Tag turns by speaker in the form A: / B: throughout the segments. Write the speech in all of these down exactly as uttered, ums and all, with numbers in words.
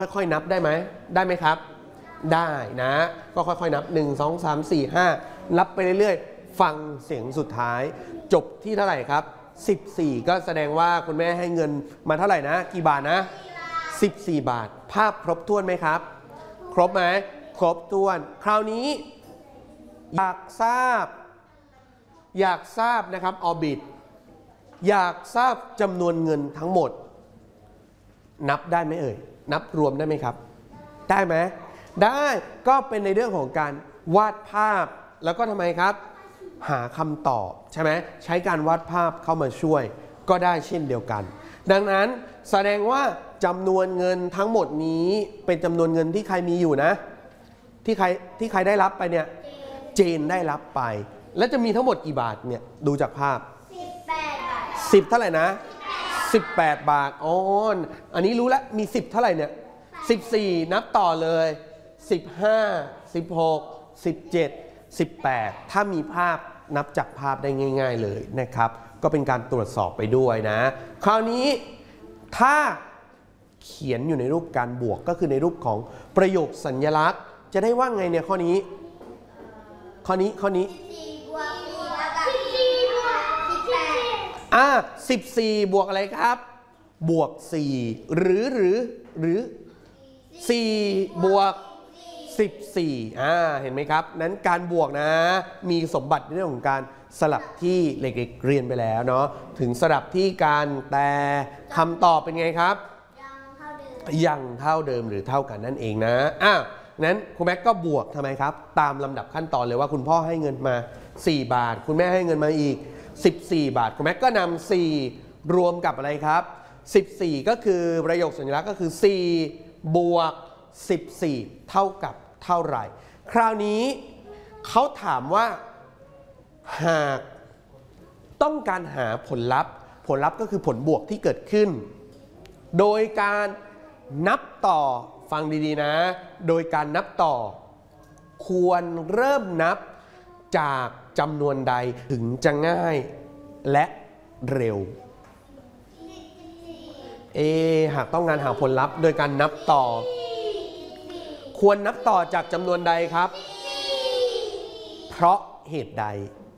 A: ค่อยๆนับได้ไหมได้ไหมครับได้นะก็ค่อยๆนับหนึ่ง สอง สาม สี่ ห้านับไปเรื่อยๆฟังเสียงสุดท้ายจบที่เท่าไหร่ครับสิบสี่ก็แสดงว่าคุณแม่ให้เงินมาเท่าไหร่นะกี่บาทนะสิบสี่บาทภาพครบถ้วนไหมครับครบไหมครบถ้วนคราวนี้อยากทราบอยากทราบนะครับออบิทอยากทราบจำนวนเงินทั้งหมดนับได้ไหมเอ่ยนับรวมได้ไหมครับได้ไหมได้ก็เป็นในเรื่องของการวาดภาพแล้วก็ทำไมครับหาคำตอบใช่ไหมใช้การวาดภาพเข้ามาช่วยก็ได้เช่นเดียวกันดังนั้นแสดงว่าจำนวนเงินทั้งหมดนี้เป็นจำนวนเงินที่ใครมีอยู่นะที่ใครที่ใครได้รับไปเนี่ยเจนได้รับไปแล้วจะมีทั้งหมดกี่บาทเนี่ยดูจากภาพสิบแปดบาทสิบเท่าไหร่นะสิบแปดบาทอ๋ออันนี้รู้แล้วมีสิบเท่าไหร่เนี่ยสิบสี่นับต่อเลยสิบห้า สิบหก สิบเจ็ด สิบแปดถ้ามีภาพนับจากภาพได้ง่ายๆเลยนะครับก็เป็นการตรวจสอบไปด้วยนะคราวนี้ถ้าเขียนอยู่ในรูปการบวกก็คือในรูปของประโยคสัญลักษณ์จะได้ว่าไงเนี่ยข้อนี้ข้อนี้ข้อนี้อ่าสิบสี่บวกอะไรครับบวกสี่หรือหรือหรือสี่บวกสิบสี่อ่าเห็นไหมครับนั้นการบวกนะมีสมบัติในเรื่องของการสลับที่เด็กๆเรียนไปแล้วเนาะถึงสลับที่การแต่คำตอบเป็นไงครับยังเท่าเดิมหรือเท่ากันนั่นเองนะอ้าวนั้นคุณแม็กก็บวกทำไมครับตามลำดับขั้นตอนเลยว่าคุณพ่อให้เงินมาสี่บาทคุณแม่ให้เงินมาอีกสิบสี่บาทคุณแม็กก็นำสี่รวมกับอะไรครับสิบสี่ก็คือประโยคสัญลักษณ์ก็คือสี่บวกสิบสี่เท่ากับเท่าไหร่คราวนี้เขาถามว่าหากต้องการหาผลลัพธ์ผลลัพธ์ก็คือผลบวกที่เกิดขึ้นโดยการนับต่อฟังดีๆนะโดยการนับต่อควรเริ่มนับจากจำนวนใดถึงจะง่ายและเร็วเอหากต้องการหาผลลัพธ์โดยการนับต่อควรนับต่อจากจำนวนใดครับเพราะเหตุใด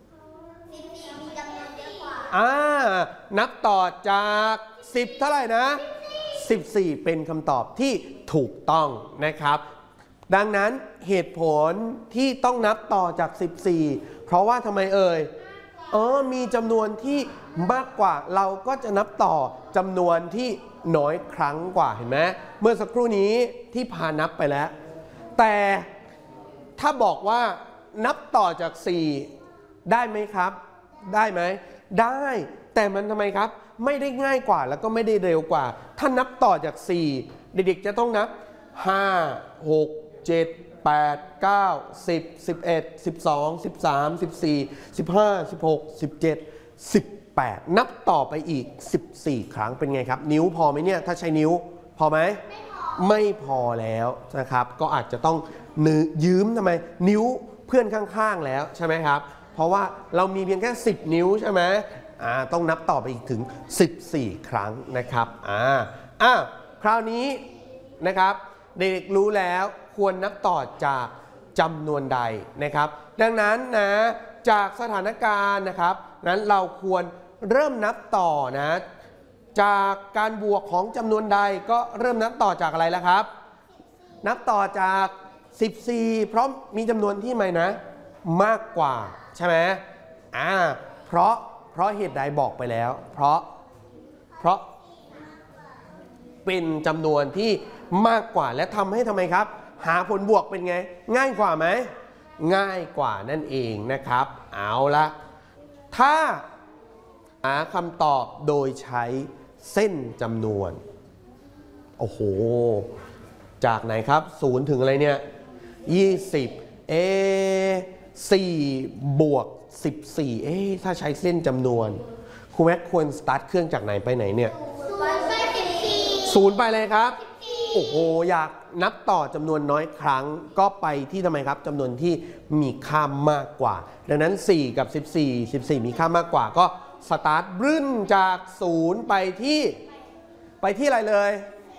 A: อ่านับต่อจากสิบเท่าไหร่นะสิบสี่เป็นคำตอบที่ถูกต้องนะครับดังนั้นเหตุผลที่ต้องนับต่อจากสิบสี่เพราะว่าทำไมเอ่ยเออมีจำนวนที่มากกว่าเราก็จะนับต่อจำนวนที่น้อยครั้งกว่าเห็นไหมเมื่อสักครู่นี้ที่พานับไปแล้วแต่ถ้าบอกว่านับต่อจากสี่ได้ไหมครับได้ไหมได้แต่มันทำไมครับไม่ได้ง่ายกว่าแล้วก็ไม่ได้เร็วกว่าถ้านับต่อจากสี่เด็กๆจะต้องนับห้า หก เจ็ด แปด เก้า สิบ สิบเอ็ด สิบสอง สิบสาม สิบสี่ สิบห้า สิบหก สิบเจ็ด สิบแปดนับต่อไปอีกสิบสี่ครั้งเป็นไงครับนิ้วพอไหมเนี่ยถ้าใช้นิ้วพอไหมไม่พอแล้วนะครับก็อาจจะต้องยืมทำไมนิ้วเพื่อนข้างๆแล้วใช่ไหมครับเพราะว่าเรามีเพียงแค่สิบนิ้วใช่ไหมอ่าต้องนับต่อไปอีกถึงสิบสี่ครั้งนะครับอ่าอ่าคราวนี้นะครับเด็กรู้แล้วควรนับต่อจากจำนวนใดนะครับดังนั้นนะจากสถานการณ์นะครับนั้นเราควรเริ่มนับต่อนะจากการบวกของจำนวนใดก็เริ่มนับต่อจากอะไรล่ะครับนับต่อจากสิบสี่เพราะมีจำนวนที่ไหมนะมากกว่าใช่ไหมอ่าเพราะเพราะเหตุใดบอกไปแล้วเพราะเพราะเป็นจำนวนที่มากกว่าและทำให้ทำไมครับหาผลบวกเป็นไงง่ายกว่าไหมง่ายกว่านั่นเองนะครับเอาละถ้าหาคำตอบโดยใช้เส้นจำนวนโอ้โหจากไหนครับศูนย์ถึงอะไรเนี่ยยี่สิบเอสี่บวกสิบสี่เอ๊ะถ้าใช้เส้นจำนวนครูแม็กควรสตาร์ทเครื่องจากไหนไปไหนเนี่ยศูนย์ไปเลยครับโอ้โหอยากนับต่อจำนวนน้อยครั้งก็ไปที่ทำไมครับจำนวนที่มีค่ามากกว่าดังนั้นสี่กับสิบสี่ สิบสี่มีค่ามากกว่าก็สตาร์ทบึ้นจากศูนย์ไปที่ไปที่อะไรเลย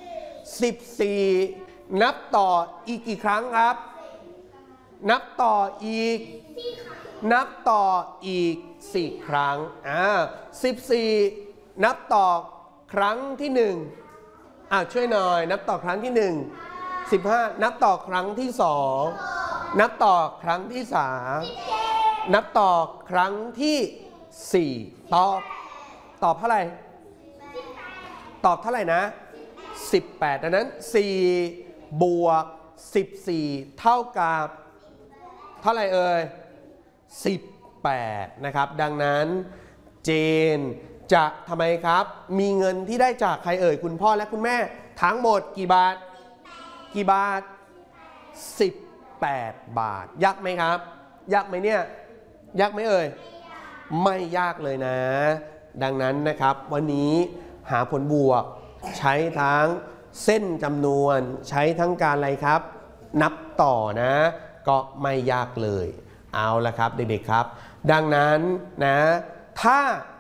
A: สิบสี่นับต่ออีกกี่ครั้งครับนับต่ออีกนับต่ออีกสี่ครั้งอ่าสิบสี่นับต่อครั้งที่หนึ่งอ่าช่วยหน่อยนับต่อครั้งที่หนึ่งสิบห้านับต่อครั้งที่สองนับต่อครั้งที่สามนับต่อครั้งที่สี่ตอบตอบเท่าไหร่ตอบเท่าไหร่นะสิบแปดดังนั้นสี่บวกสิบสี่เท่ากับเท่าไหร่เอ่ยสิบแปดนะครับดังนั้นเจนจะทำไมครับมีเงินที่ได้จากใครเอ่ยคุณพ่อและคุณแม่ทั้งหมดกี่บาทกี่บาทสิบแปดบาทยากไหมครับยากไหมเนี่ยยากไหมเอ่ยไม่ยากเลยนะดังนั้นนะครับวันนี้หาผลบวกใช้ทั้งเส้นจำนวนใช้ทั้งการอะไรครับนับต่อนะก็ไม่ยากเลยเอาละครับเด็กๆครับดังนั้นนะถ้า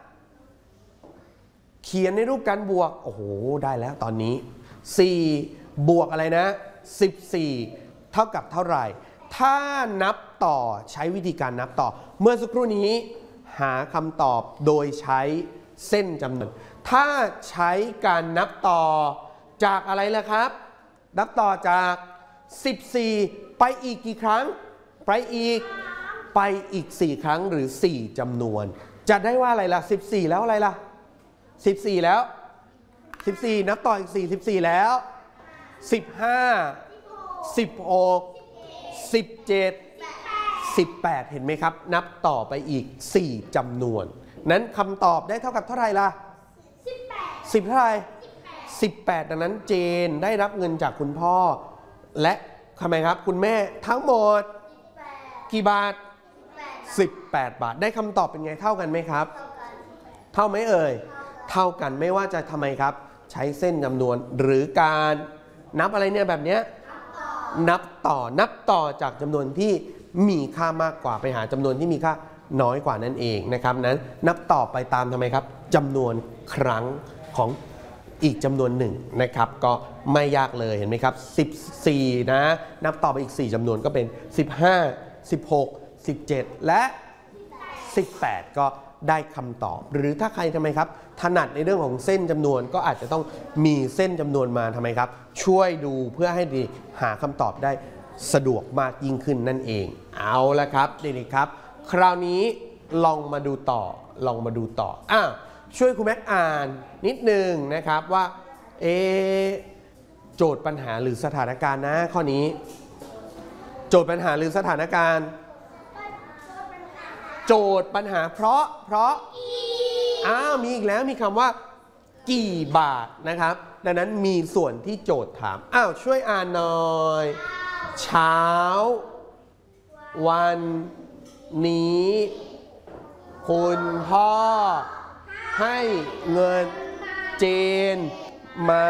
A: เขียนในรูปการบวกโอ้โหได้แล้วตอนนี้สี่บวกอะไรนะสิบสี่เท่ากับเท่าไหร่ถ้านับต่อใช้วิธีการนับต่อเมื่อสักครู่นี้หาคำตอบโดยใช้เส้นจำนวนถ้าใช้การนับต่อจากอะไรล่ะครับนับต่อจากสิบสี่ไปอีกกี่ครั้งไปอีกไปอีกสี่ครั้งหรือสี่จำนวนจะได้ว่าอะไรล่ะสิบสี่แล้วอะไรล่ะสิบสี่แล้วสิบสี่นับต่ออีกสี่ สิบสี่แล้วสิบห้า สิบหก สิบเจ็ด สิบแปดเห็นไหมครับนับต่อไปอีกสี่จำนวนนั้นคำตอบได้เท่ากับเท่าไหร่ล่ะสิบเท่าไหร่สิบแปดดังนั้นเจนได้รับเงินจากคุณพ่อและทำไมครับคุณแม่ทั้งหมดกี่บาทสิบแปดบาทได้คำตอบเป็นไงเท่ากันไหมครับเท่าไหมเอ่ยเท่ากันไม่ว่าจะทำไมครับใช้เส้นจำนวนหรือการนับอะไรเนี่ยแบบนี้นับต่อนับต่อจากจำนวนที่มีค่ามากกว่าไปหาจำนวนที่มีค่าน้อยกว่านั่นเองนะครับนั้นนับต่อไปตามทำไมครับจำนวนครั้งของอีกจำนวนหนึ่งนะครับก็ไม่ยากเลยเห็นไหมครับสิบสี่นะนับต่อไปอีกสี่จำนวนก็เป็นสิบห้า สิบหก สิบเจ็ดและสิบแปดก็ได้คำตอบหรือถ้าใครทำไมครับถนัดในเรื่องของเส้นจำนวนก็อาจจะต้องมีเส้นจำนวนมาทำไมครับช่วยดูเพื่อให้ดีหาคำตอบได้สะดวกมากยิ่งขึ้นนั่นเองเอาละครับเด็กๆครับคราวนี้ลองมาดูต่อลองมาดูต่ออ่ะช่วยครูแม็กอ่านนิดนึงนะครับว่าเอโจทย์ปัญหาหรือสถานการณ์นะข้อนี้โจทย์ปัญหาหรือสถานการณ์โจทย์ปัญหาเพราะเพราะอ้าวมีอีกแล้วมีคำว่ากี่บาทนะครับดังนั้นมีส่วนที่โจทย์ถามอ้าวช่วยอ่านหน่อยเช้าวันนี้คุณพ่อให้เงินเจนมา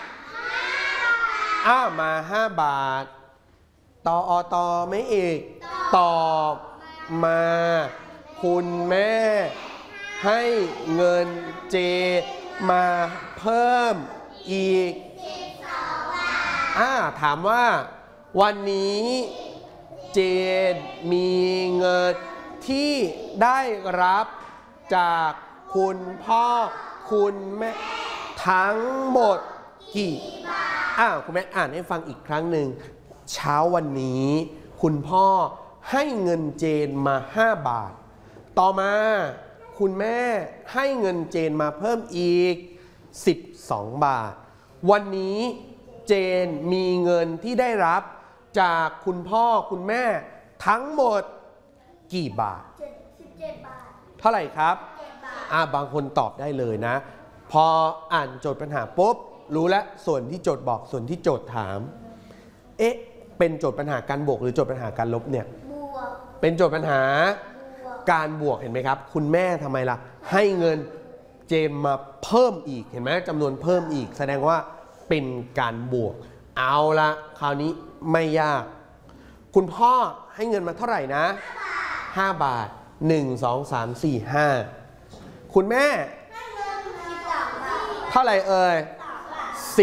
A: อ้าวมาห้าบาทต่ออต่อไม่อีกตอบมาคุณแม่ให้เงินเจมาเพิ่มอีกอ่าถามว่าวันนี้เจนมีเงินที่ได้รับจากคุณพ่อคุณแม่ทั้งหมดกี่อ้าวคุณแม่อ่านให้ฟังอีกครั้งหนึ่งเช้าวันนี้คุณพ่อให้เงินเจนมาห้าบาทต่อมาคุณแม่ให้เงินเจนมาเพิ่มอีกสิบสองบาทวันนี้เจนมีเงินที่ได้รับจากคุณพ่อคุณแม่ทั้งหมดกี่บาทสิบเจ็ดบาทเท่าไหร่ครับอ่าบางคนตอบได้เลยนะพออ่านโจทย์ปัญหาปุ๊บรู้แล้วส่วนที่โจทย์บอกส่วนที่โจทย์ถามเอ๊ะเป็นโจทย์ปัญหาการบวกหรือโจทย์ปัญหาการลบเนี่ยเป็นโจทย์ปัญหาการบวกเห็นไหมครับคุณแม่ทำไมล่ะให้เงินเจนมาเพิ่มอีกเห็นไหมจำนวนเพิ่มอีกแสดงว่าเป็นการบวกเอาละคราวนี้ไม่ยากคุณพ่อให้เงินมาเท่าไหร่นะห้าบาทหนึ่ง สอง สาม สี่ ห้าคุณแม่เท่าไหร่เอ่ยสิบ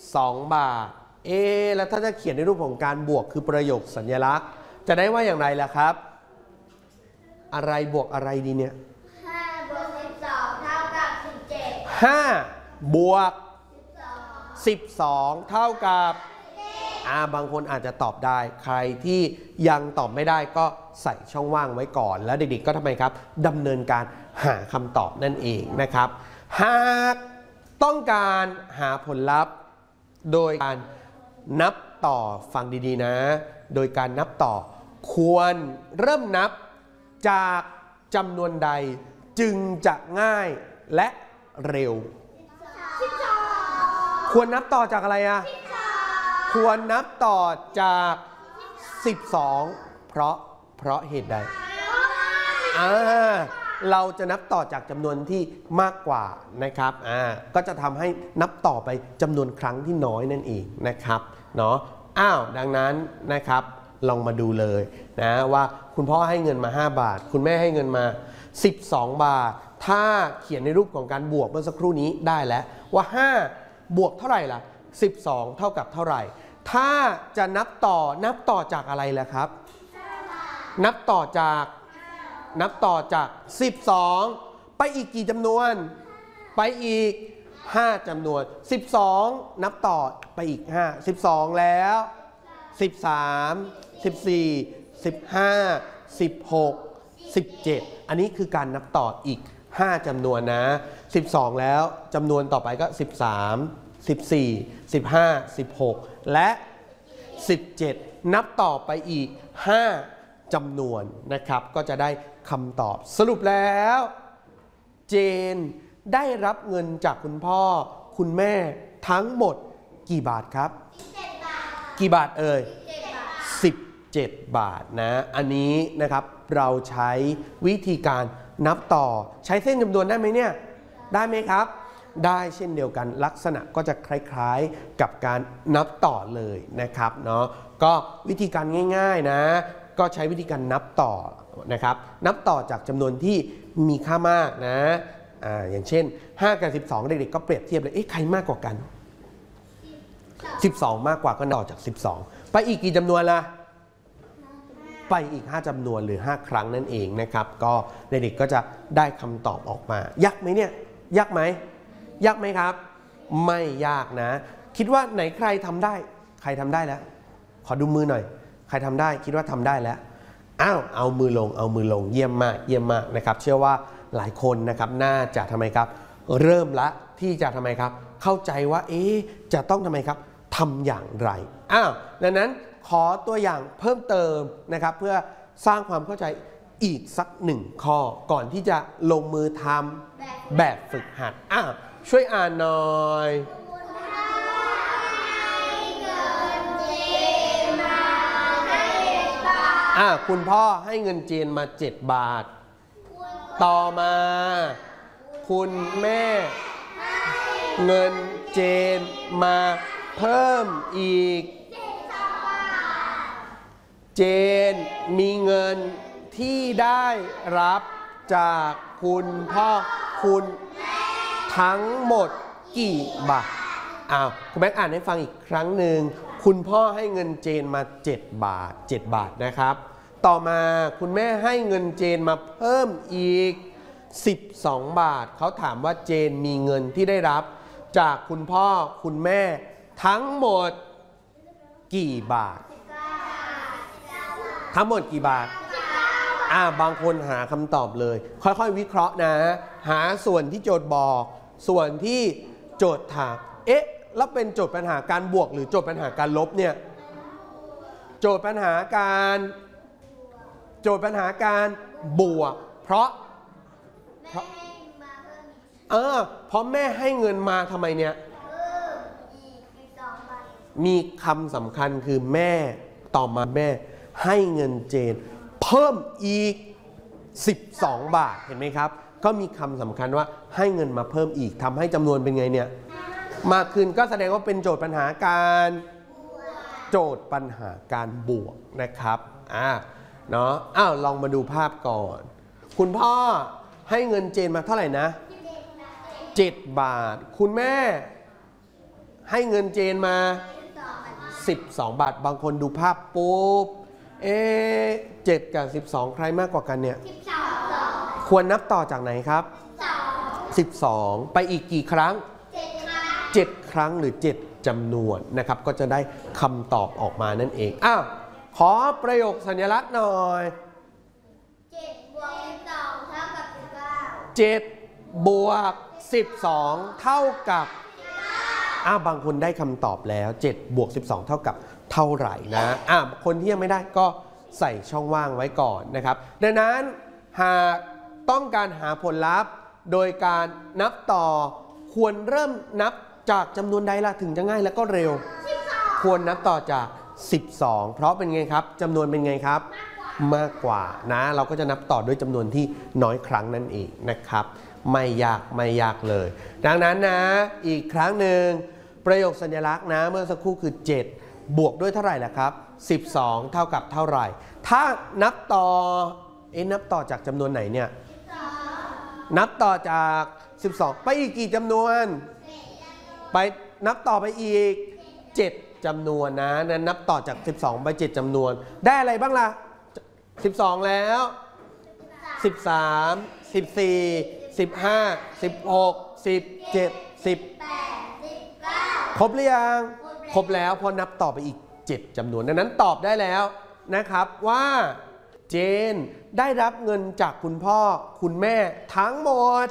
A: สองบาทเอแล้วถ้าจะเขียนในรูปของการบวกคือประโยคสัญลักษณ์จะได้ว่าอย่างไรล่ะครับอะไรบวกอะไรดีเนี่ย
B: ห้าบวกสิบสองเท่ากับสิบเจ็ด
A: ห้าบวกสิบสองเท่ากับอ่าบางคนอาจจะตอบได้ใครที่ยังตอบไม่ได้ก็ใส่ช่องว่างไว้ก่อนแล้วเด็กๆก็ทำไมครับดำเนินการหาคำตอบนั่นเองนะครับหากต้องการหาผลลัพธ์โดยการนับต่อฟังดีๆนะโดยการนับต่อควรเริ่มนับจากจำนวนใดจึงจะง่ายและเร็วควรนับต่อจากอะไรอะควรนับต่อจากสิบสองเพราะเพราะเหตุใดอ่าเราจะนับต่อจากจำนวนที่มากกว่านะครับอ่าก็จะทำให้นับต่อไปจำนวนครั้งที่น้อยนั่นเองนะครับเนาะอ้าวดังนั้นนะครับลองมาดูเลยนะว่าคุณพ่อให้เงินมาห้าบาทคุณแม่ให้เงินมาสิบสองบาทถ้าเขียนในรูปของการบวกเมื่อสักครู่นี้ได้แล้วว่าห้าบวกเท่าไหร่ล่ะสิบสองเท่ากับเท่าไหร่ถ้าจะนับต่อนับต่อจากอะไรล่ะครับนับต่อจากนับต่อจากสิบสองไปอีกกี่จำนวนไปอีกห้าจำนวนสิบสองนับต่อไปอีกห้า สิบสองแล้วสิบสาม สิบสี่ สิบห้า สิบหก สิบเจ็ดอันนี้คือการนับต่ออีกห้าจำนวนนะสิบสองแล้วจำนวนต่อไปก็สิบสาม สิบสี่ สิบห้า สิบหกและสิบเจ็ดนับต่อไปอีกห้าจำนวนนะครับก็จะได้คำตอบสรุปแล้วเจนได้รับเงินจากคุณพ่อคุณแม่ทั้งหมดกี่บาทครับกี่บาทเอ่ยสิบเจ็ดบาทนะอันนี้นะครับเราใช้วิธีการนับต่อใช้เส้นจำนวนได้ไหมเนี่ยได้ไหมครับได้เช่นเดียวกันลักษณะก็จะคล้ายๆกับการนับต่อเลยนะครับเนาะก็วิธีการง่ายๆนะก็ใช้วิธีการนับต่อนะครับนับต่อจากจำนวนที่มีค่ามากนะอ่าอย่างเช่นห้ากับสิบสองเด็กๆก็เปรียบเทียบเลยเอ๊ะใครมากกว่ากันสิบสองมากกว่าก็ต่อจากสิบสองไปอีกกี่จำนวนล่ะไปอีกห้าจำนวนหรือห้าครั้งนั่นเองนะครับก็เด็กๆก็จะได้คำตอบออกมายากไหมเนี่ยยากไหมยากไหมครับไม่ยากนะคิดว่าไหนใครทำได้ใครทำได้แล้วขอดูมือหน่อยใครทำได้คิดว่าทำได้แล้วอ้าวเอามือลงเอามือลงเยี่ยมมากเยี่ยมมากนะครับเชื่อว่าหลายคนนะครับน่าจะทำไมครับเริ่มละที่จะทำไมครับเข้าใจว่าเอ๊ะจะต้องทำไมครับทำอย่างไรอ้าวดังนั้นขอตัวอย่างเพิ่มเติมนะครับเพื่อสร้างความเข้าใจอีกสักหนึ่งข้อก่อนที่จะลงมือทำแบบฝึกหัดอ้าวช่วยอ่านหน่อยอ่ะคุณพ่อให้เงินเจนมาเจ็ดบาทต่อมาคุณแม่เงินเจนมาเพิ่มอีกเจนมีเงินที่ได้รับจากคุณพ่อคุณทั้งหมดกี่บาทอ้าวคุณแม็กอ่านให้ฟังอีกครั้งหนึ่งคุณพ่อให้เงินเจนมาเจ็ดบาทเจ็ดบาทนะครับต่อมาคุณแม่ให้เงินเจนมาเพิ่มอีกสิบสองบาทเขาถามว่าเจนมีเงินที่ได้รับจากคุณพ่อคุณแม่ทั้งหมดกี่บาททั้งหมดกี่บาทอ่าบางคนหาคำตอบเลยค่อยๆวิเคราะห์นะหาส่วนที่โจทย์บอกส่วนที่โจทย์ถามเอ๊ะแล้วเป็นโจทย์ปัญหาการบวกหรือโจทย์ปัญหาการลบเนี่ยโจทย์ปัญหาการโจทย์ปัญหาการบวกเพราะเพราะเออเพราะแม่ให้เงินมาทำไมเนี่ยมีคำสำคัญคือแม่ต่อมาแม่ให้เงินเจนเพิ่มอีกสิบสองบาทเห็นไหมครับก็มีคำสำคัญว่าให้เงินมาเพิ่มอีกทำให้จำนวนเป็นไงเนี่ยมากขึ้นก็แสดงว่าเป็นโจทย์ปัญหาการโจทย์ปัญหาการบวกนะครับอ่าเนาะอ้าวลองมาดูภาพก่อนคุณพ่อให้เงินเจนมาเท่าไหร่นะเจ็ดบาทคุณแม่ให้เงินเจนมาสิบสองบาทบางคนดูภาพปุ๊บเอ๊ะเจ็ดกับสิบสองใครมากกว่ากันเนี่ยควรนับต่อจากไหนครับสิบสองไปอีกกี่ครั้งเจ็ดครั้งหรือเจ็ดจำนวนนะครับก็จะได้คำตอบออกมานั่นเองอ้าวขอประโยคสัญลักษณ์หน่อย
B: เจ็ดบวกสิบสองเท่ากับสิบเก้า
A: เจ็ดบวกสิบสองเท่ากับอ้าวบางคนได้คำตอบแล้วเจ็ดบวกสิบสองเท่ากับเท่าไหร่นะอ่ะคนที่ยังไม่ได้ก็ใส่ช่องว่างไว้ก่อนนะครับดังนั้นหากต้องการหาผลลัพธ์โดยการนับต่อควรเริ่มนับจากจำนวนใดล่ะถึงจะง่ายและก็เร็วควรนับต่อจากสิบสองเพราะเป็นไงครับจำนวนเป็นไงครับมากกว่านะเราก็จะนับต่อด้วยจำนวนที่น้อยครั้งนั่นเองนะครับไม่ยากไม่ยากเลยดังนั้นนะอีกครั้งหนึ่งประโยคสัญลักษณ์นะเมื่อสักครู่คือเจ็ดบวกด้วยเท่าไหร่ล่ะครับสิบสองเท่ากับเท่าไหร่ถ้านับต่อเอ๊ะนับต่อจากจำนวนไหนเนี่ยนับต่อจากสิบสองไปอีกกี่จำนวนไปนับต่อไปอีกเจ็ดจำนวนนะนั้นนับต่อจากสิบสองไปเจ็ดจำนวนได้อะไรบ้างล่ะสิบสองแล้วสิบสาม สิบสี่ สิบห้า สิบหก สิบเจ็ด สิบแปด สิบเก้าครบหรือยังครบแล้วพอนับต่อไปอีกเจ็ดจำนวนดังนั้นตอบได้แล้วนะครับว่าเจนได้รับเงินจากคุณพ่อคุณแม่ทั้งหมด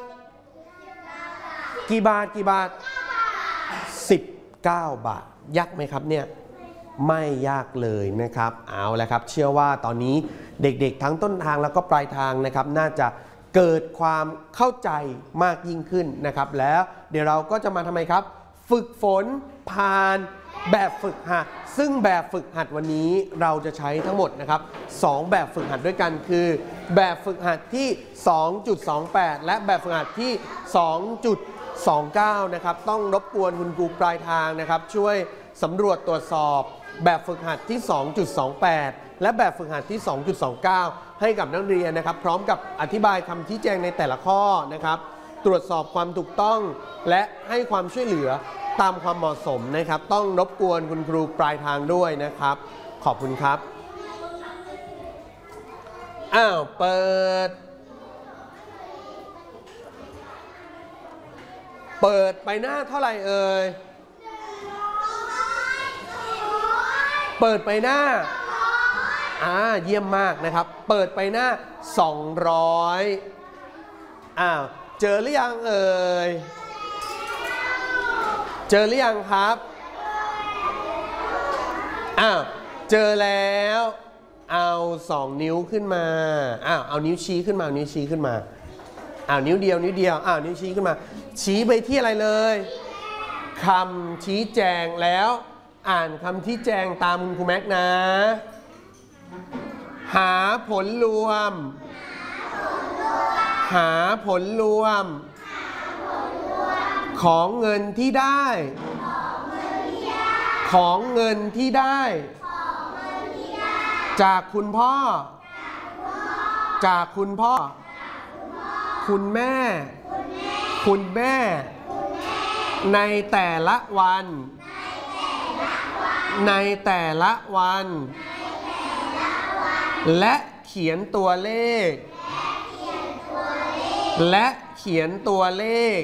A: กี่บาทกี่บาทสิบเก้าบาทยากไหมครับเนี่ยไม่ยากเลยนะครับเอาละครับเชื่อว่าตอนนี้เด็กๆทั้งต้นทางแล้วก็ปลายทางนะครับน่าจะเกิดความเข้าใจมากยิ่งขึ้นนะครับแล้วเดี๋ยวเราก็จะมาทำไมครับฝึกฝนผ่านแบบฝึกหัดซึ่งแบบฝึกหัดวันนี้เราจะใช้ทั้งหมดนะครับสองแบบฝึกหัดด้วยกันคือแบบฝึกหัดที่ สองจุดสองแปด และแบบฝึกหัดที่ สองจุดสองเก้า นะครับต้องรบกวนคุณครูปลายทางนะครับช่วยสำรวจตรวจสอบแบบฝึกหัดที่ สองจุดสองแปด และแบบฝึกหัดที่ สองจุดสองเก้า ให้กับนักเรียนนะครับพร้อมกับอธิบายคำชี้แจงในแต่ละข้อนะครับตรวจสอบความถูกต้องและให้ความช่วยเหลือตามความเหมาะสมนะครับต้องรบกวนคุณครูปลายทางด้วยนะครับขอบคุณครับอ้าวเปิดเปิดไปหน้าเท่าไหร่เอ่ยเปิดไปหน้าอ่าเยี่ยมมากนะครับเปิดไปหน้าสองร้อยอ้าวเจอหรือยังเอ่ยเจอหรือยังครับอ้าวเจอแล้วเอาสองนิ้วขึ้นมาอ้าวเอานิ้วชี้ขึ้นมานิ้วชี้ขึ้นมาอ้าวนิ้วเดียวนิ้วเดียวอ้าวนิ้วชี้ขึ้นมาชี้ไปที่อะไรเลยคำชี้แจงแล้วอ่านคำชี้แจงตามคุณครูแม็กนะหาผลรวมหาผลรวมของเงินที่ได้ของเงินที่ได้จากคุณพ่อจากคุณพ่อคุณแม่คุณแม่ในแต่ละวันในแต่ละวันและเขียนตัวเลขและเขียนตัวเลข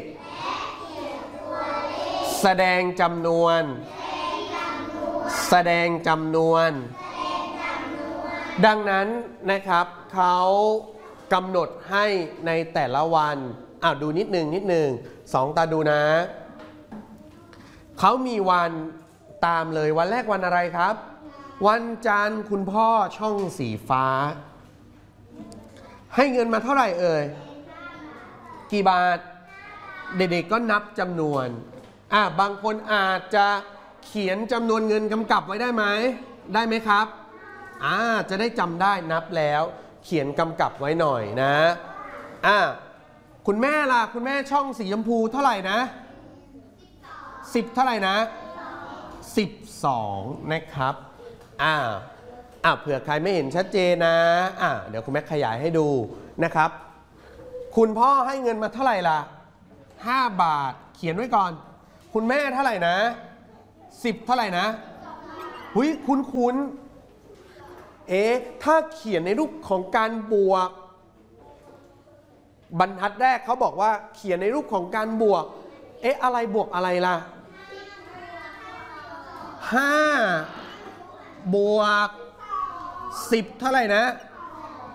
A: แสดงจำนวนแสดงจำนวนดังนั้นนะครับเขากำหนดให้ในแต่ละวันอ้าวดูนิดหนึ่งนิดหนึ่งสองตาดูนะเขามีวันตามเลยวันแรกวันอะไรครับวันจันทร์คุณพ่อช่องสีฟ้าให้เงินมาเท่าไหร่เอ่ยกี่บาทเด็กๆก็นับจำนวนอ่ะบางคนอาจจะเขียนจำนวนเงินกำกับไว้ได้ไหมได้ไหมครับอ่าจะได้จำได้นับแล้วเขียนกำกับไว้หน่อยนะอ่ะคุณแม่ล่ะคุณแม่ช่องสีชมพูเท่าไหร่นะสิบเท่าไหร่นะสิบสองนะครับอ่าอ่าเผื่อใครไม่เห็นชัดเจนนะอ่าเดี๋ยวคุณแม่ขยายให้ดูนะครับคุณพ่อให้เงินมาเท่าไหร่ล่ะห้าบาทเขียนไว้ก่อนคุณแม่เท่าไหร่นะสิบเท่าไหร่นะหุยคุ้นคุ้นเอ๊ะถ้าเขียนในรูปของการบวกบรรทัดแรกเขาบอกว่าเขียนในรูปของการบวกเอ๊ะอะไรบวกอะไรล่ะห้าบวกสิบเท่าไหร่นะ